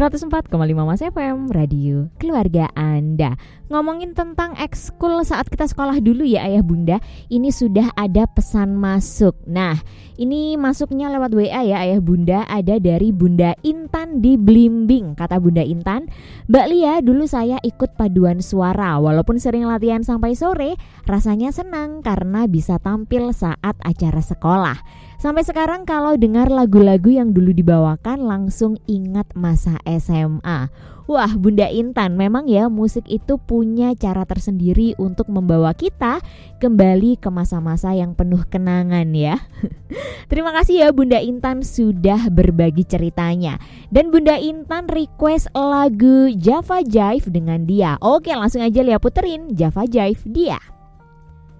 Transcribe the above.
104,5 Mas FM, radio keluarga Anda. Ngomongin tentang ekskul saat kita sekolah dulu ya ayah bunda, ini sudah ada pesan masuk. Nah, ini masuknya lewat WA ya ayah bunda, ada dari Bunda Intan di Blimbing. Kata Bunda Intan, Mbak Lia, dulu saya ikut paduan suara. Walaupun sering latihan sampai sore, rasanya senang karena bisa tampil saat acara sekolah. Sampai sekarang kalau dengar lagu-lagu yang dulu dibawakan langsung ingat masa SMA. Wah Bunda Intan, memang ya musik itu punya cara tersendiri untuk membawa kita kembali ke masa-masa yang penuh kenangan ya. Terima kasih ya Bunda Intan sudah berbagi ceritanya. Dan Bunda Intan request lagu Java Jive dengan Dia. Oke langsung aja Lia puterin Java Jive Dia.